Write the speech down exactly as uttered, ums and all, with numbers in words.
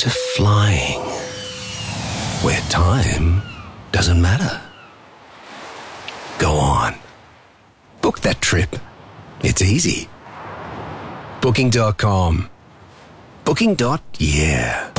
to flying, where time doesn't matter. Go on. Book that trip. It's easy. Booking dot com. Booking. Yeah.